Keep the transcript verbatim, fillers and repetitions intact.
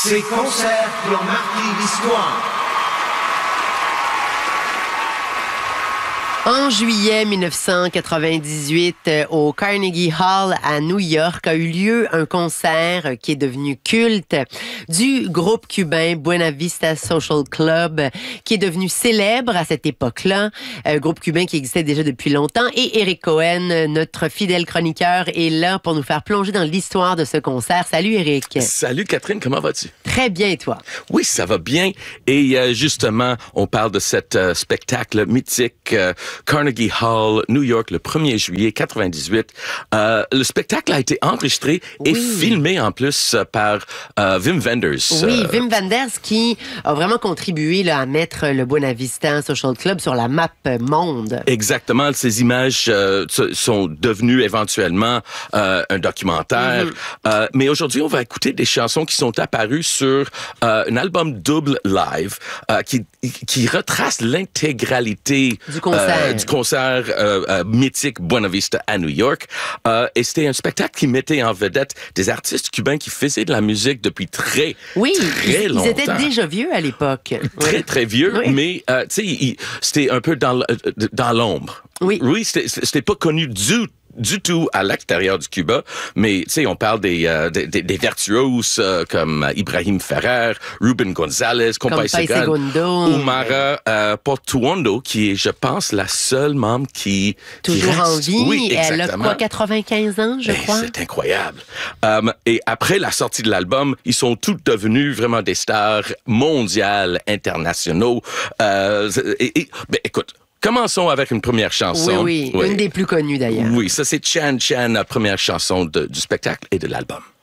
Ces concerts qui ont marqué l'histoire. En juillet mille neuf cent quatre-vingt-dix-huit, au Carnegie Hall à New York, a eu lieu un concert qui est devenu culte du groupe cubain Buena Vista Social Club, qui est devenu célèbre à cette époque-là. Un groupe cubain qui existait déjà depuis longtemps. Et Eric Cohen, notre fidèle chroniqueur, est là pour nous faire plonger dans l'histoire de ce concert. Salut Eric. Salut Catherine, comment vas-tu? Très bien, et toi? Oui, ça va bien. Et euh, justement, on parle de cet euh, spectacle mythique euh, Carnegie Hall, New York, le premier juillet quatre-vingt-dix-huit. Euh, le spectacle a été enregistré et oui. filmé en plus par euh, Wim Wenders. Oui, euh, Wim Wenders qui a vraiment contribué là, à mettre le Buena Vista Social Club sur la map monde. Exactement. Ces images euh, sont devenues éventuellement euh, un documentaire. Mm-hmm. Euh, mais aujourd'hui, on va écouter des chansons qui sont apparues sur euh, un album double live euh, qui, qui retrace l'intégralité du concert. Euh, du concert euh, euh, mythique Buena Vista à New York. Euh, et c'était un spectacle qui mettait en vedette des artistes cubains qui faisaient de la musique depuis très, oui, très ils, longtemps. Ils étaient déjà vieux à l'époque. Très, oui. très vieux, oui. mais euh, tu sais, c'était un peu dans, dans l'ombre. Oui. Oui, c'était, c'était pas connu du du tout à l'extérieur du Cuba, mais tu sais, on parle des, euh, des, des, des virtuoses euh, comme Ibrahim Ferrer, Ruben Gonzalez, Compay Segundo, Umara euh, Portuondo, qui est, je pense, la seule membre qui toujours qui reste. en vie. Oui, elle a quoi, quatre-vingt-quinze ans, je et crois. C'est incroyable. Um, et après la sortie de l'album, ils sont tous devenus vraiment des stars mondiales, internationaux. Euh, et, et ben, écoute. Commençons avec une première chanson. Oui, oui, oui. Une des plus connues d'ailleurs. Oui, ça c'est Chan Chan, la première chanson de, du spectacle et de l'album.